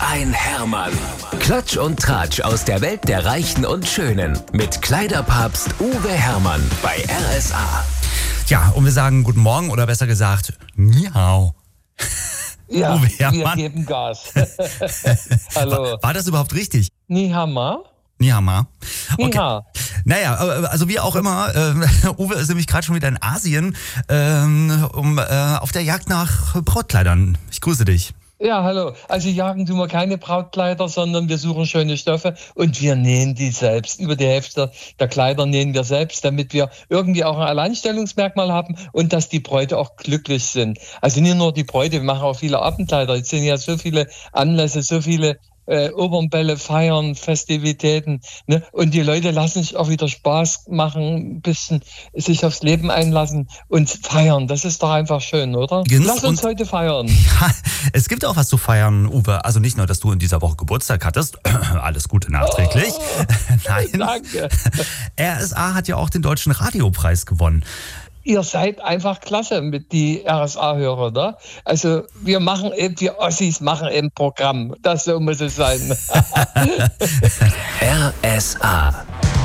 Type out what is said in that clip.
ein Hermann. Klatsch und Tratsch aus der Welt der Reichen und Schönen. Mit Kleiderpapst Uwe Hermann bei RSA. Ja, und wir sagen guten Morgen oder besser gesagt, Miau. Ja, Uwe wir Hermann. geben Gas. Hallo. War das überhaupt richtig? Nihama? Nihama. Okay. Niha. Naja, also wie auch immer, Uwe ist nämlich gerade schon wieder in Asien, auf der Jagd nach Brautkleidern. Ich grüße dich. Ja, hallo. Also jagen tun wir keine Brautkleider, sondern wir suchen schöne Stoffe und wir nähen die selbst. Über die Hälfte der Kleider nähen wir selbst, damit wir irgendwie auch ein Alleinstellungsmerkmal haben und dass die Bräute auch glücklich sind. Also nicht nur die Bräute, wir machen auch viele Abendkleider. Jetzt sind ja so viele Anlässe, so viele Opernbälle, Feiern, Festivitäten. Ne? Und die Leute lassen sich auch wieder Spaß machen, ein bisschen sich aufs Leben einlassen und feiern. Das ist doch einfach schön, oder? Lass uns heute feiern. Ja, es gibt auch was zu feiern, Uwe. Also nicht nur, dass du in dieser Woche Geburtstag hattest. Alles Gute nachträglich. Nein. Danke. RSA hat ja auch den Deutschen Radiopreis gewonnen. Ihr seid einfach klasse mit die RSA-Hörer, oder? Also wir Ossis machen ein Programm. Das so muss es sein. RSA.